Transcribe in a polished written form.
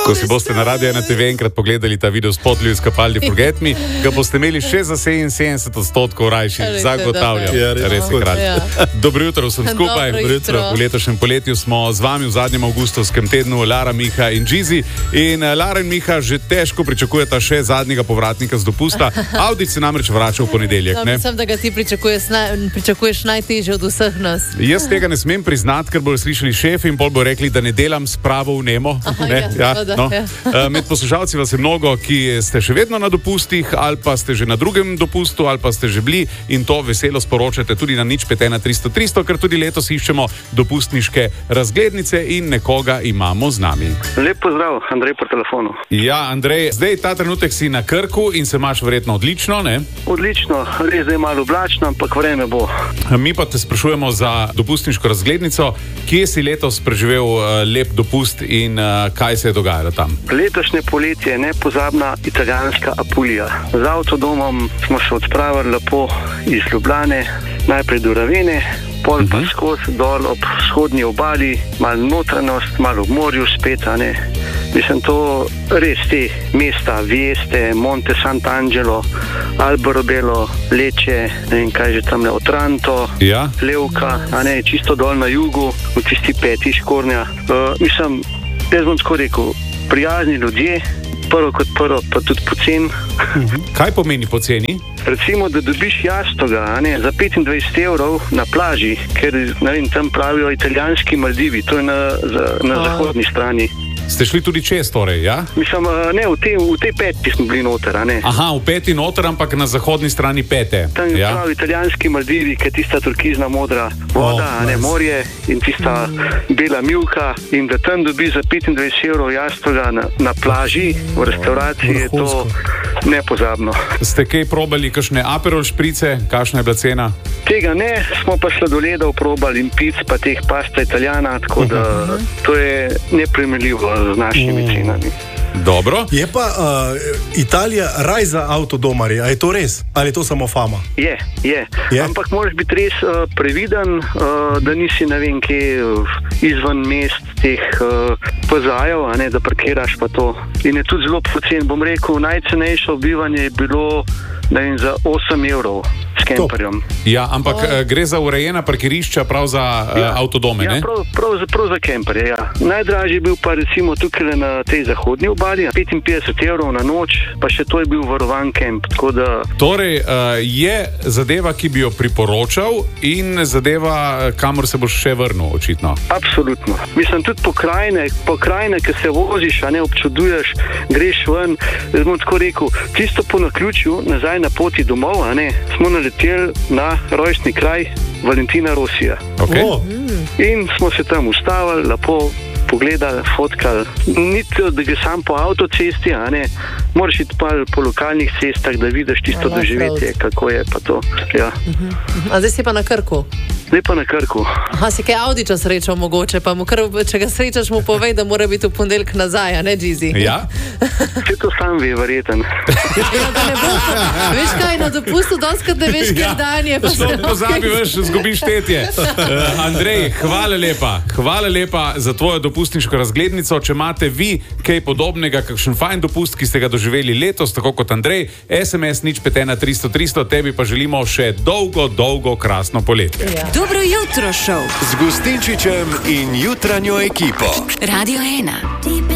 Ko si boste na Radio 1 TV enkrat pogledali ta video spot Lewis Capaldi Forget Me, ga boste imeli še za 77% rajši, zagotavljam. Res je kralj. Dobro jutro, sem skupaj. Dobro jutro. V letošnjem poletju smo z vami v zadnjem avgustovskem tednu Lara, Miha in Gizi. In Lara in Miha že težko pričakujeta še zadnjega povratnika z dopusta. Audi se namreč vrača v ponedeljek. No, mislim, da ga ti pričakuješ najtežje od vseh nas. Jaz tega ne smem priznati, ker bodo slišali šefi in pol bo rekli, da ne delam spravo v nemo. Med poslušalci vas je mnogo, ki ste še vedno na dopustih, ali pa ste že na drugem dopustu, ali pa ste že bili in to veselo sporočate tudi na 051 300 300, ker tudi letos iščemo dopustniške razglednice in nekoga imamo z nami. Lep pozdrav, Andrej po telefonu. Ja, Andrej, zdaj ta trenutek si na Krku in se imaš verjetno odlično, ne? Odlično, res zdaj malo oblačno, ampak vreme bo. Mi pa te sprašujemo za dopustniško razglednico. Kje si letos preživel lep dopust in kaj se je dogajalo tam? Letošnje poletje je nepozabna italijanska Apulija. Z avtodomom smo se odpravili lepo iz Ljubljane, najprej do Ravene, pol pa skozi dol ob vzhodni obali, malo notranjost, malo ob morju spet, a ne. Mislim, to res te mesta, Vieste, Monte Sant'Angelo, Alberobello, Lecce, ne vem kaj že tam, Otranto, ja. Levka, a ne, čisto dol na jugu, v tisti peti Škornja. Mislim, jaz bom tako rekel, prijazni ljudje, prvo kot prvo, pa tudi poceni. Kaj pomeni poceni? Recimo, da dobiš jastoga, a ne, za 25 evrov na plaži, ker, ne vem, tam pravijo italijanski Maldivi, to je na zahodni strani. Ste šli tudi čez, torej, ja? Mislim, ne, v tej peti smo bili noter, a ne. Aha, v peti noter, ampak na zahodni strani pete. Tam je prav italijanski Maldivi, ker tista turkizna modra voda, a ne, morje in tista bela mivka in da tam dobi za 25 evrov jastoga na plaži, v restauraciji, je to nepozabno. Ste kaj probali, kakšne Aperol šprice, kakšna je bila cena? Tega ne, smo pa sladoledov probali in pic, pa teh pasta italijana, tako da to je neprimerljivo z našimi cenami. Dobro. Je pa Italija raj za avtodomarje, a je to res? Ali je to samo fama? Je. Ampak moraš biti res previden, da nisi ne vem kje izven mest teh pozajev, a ne, da parkiraš pa to. In je tudi zelo pocen, bom rekel, najcenejše bivanje je bilo, ne vem, za 8 evrov s kemperjem. Ja, ampak gre za urejena parkirišča prav za avtodome, ne? Ja, prav za kemperje, ja. Najdražji je bil pa recimo tukaj na tej zahodni obali, 55 evrov na noč, pa še to je bil varovan kemp, tako da... Torej, je zadeva, ki bi jo priporočal in zadeva, kamor se boš še vrnil, očitno. Absolutno. Mislim, tudi pokrajine, ki se voziš, a ne občuduješ, greš ven, bom tako rekel, čisto po naključju, nazaj na poti domov, a ne, smo naleteli na rojstni kraj Valentina Rosija. Okay. In smo se tam ustavili, lepo pogledali, fotkali. Niti, da gre sam po avtocesti, a ne, moraš iti po lokalnih cestah, da vidiš tisto doživetje, kako je pa to. Ja. A zdaj si pa na Krku? Zdaj pa na Krku. Aha, si kaj Audiča srečal mogoče, pa če ga srečaš, mu povej, da mora biti v ponedeljek nazaj, a ne, Gizi? Ja? Če to sam ve, verjeten. Veš kaj, na dopustu doskrat ne veš, kjer dan je. Pozabi, veš, zgubiš tetje. Andrej, hvala lepa za tvojo dopustniško razglednico. Če imate vi kaj podobnega, kakšen fajn dopust, ki ste ga doživeli letos, tako kot Andrej, SMS 051 300 300, tebi pa želimo še dolgo krasno poletje. Ja. Dobro jutro, šov. Z Gustinčičem in jutranjo ekipo. Radio 1.